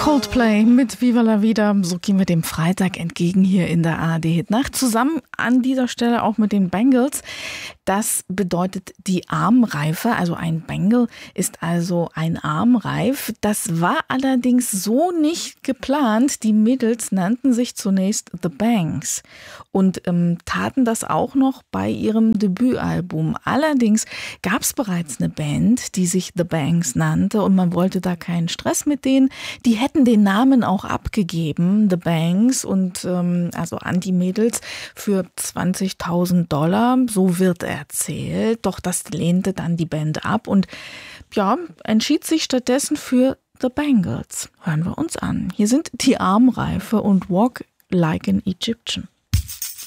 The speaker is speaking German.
Coldplay mit Viva la Vida. So gehen wir dem Freitag entgegen hier in der ARD-Hitnacht. Zusammen an dieser Stelle auch mit den Bangles. Das bedeutet die Armreife. Also ein Bangle ist also ein Armreif. Das war allerdings so nicht geplant. Die Mädels nannten sich zunächst The Bangs und taten das auch noch bei ihrem Debütalbum. Allerdings gab es bereits eine Band, die sich The Bangs nannte und man wollte da keinen Stress mit denen. Die hätten den Namen auch abgegeben, The Bangs, und also an die Mädels für $20.000, so wird erzählt. Doch das lehnte dann die Band ab und ja, entschied sich stattdessen für The Bangles. Hören wir uns an. Hier sind die Armreife und Walk Like an Egyptian.